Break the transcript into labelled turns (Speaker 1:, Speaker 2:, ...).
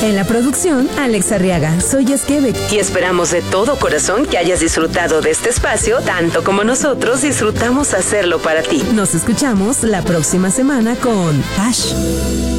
Speaker 1: En la producción, Alex Arriaga. Soy Esquebec. Y esperamos de todo corazón que hayas disfrutado de este espacio, tanto como nosotros disfrutamos hacerlo para ti. Nos escuchamos la próxima semana con Hash.